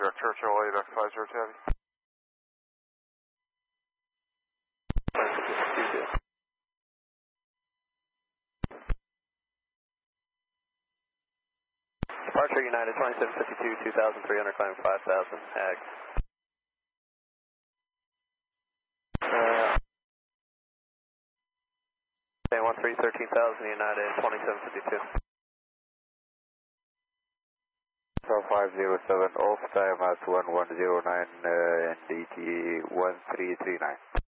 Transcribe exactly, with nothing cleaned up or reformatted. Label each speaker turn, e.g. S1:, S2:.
S1: Park Churchill, eight X five zero Tabby.
S2: Departure United twenty-seven fifty-two, two thousand three hundred, climb five thousand, ag. Uh, one three, thirteen thousand United twenty-seven fifty-two.
S3: five zero seven, off time at one one zero nine uh, and D T one three three nine.